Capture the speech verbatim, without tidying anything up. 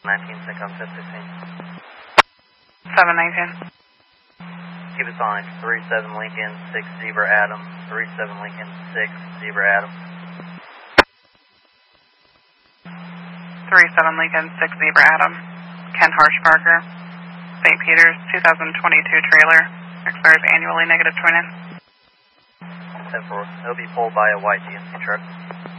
nineteen, sync on fifth sixteen. seven nineteen. Keep us on three seven Lincoln, six Zebra Adam, three seven Lincoln, six Zebra Adam. three seven Lincoln, six Zebra Adam. Ken Harshbarger, Saint Peter's, two thousand twenty-two trailer, expires annually, negative twin in. ten four, he'll be pulled by a white G M C truck.